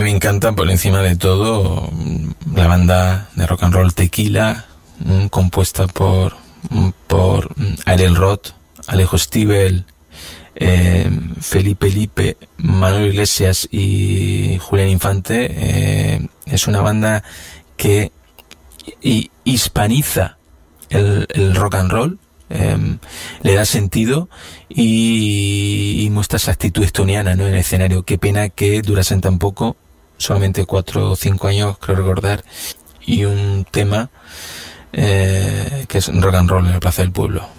me encanta por encima de todo la banda de rock and roll Tequila, compuesta por Ariel Roth, Alejo Stivel, Felipe Lipe, Manuel Iglesias y Julián Infante. Es una banda que hispaniza el rock and roll, le da sentido y muestra esa actitud estoniana, ¿no?, en el escenario. Qué pena que durasen tan poco, solamente 4 o 5 años, creo recordar, y un tema que es rock and roll en la Plaza del Pueblo.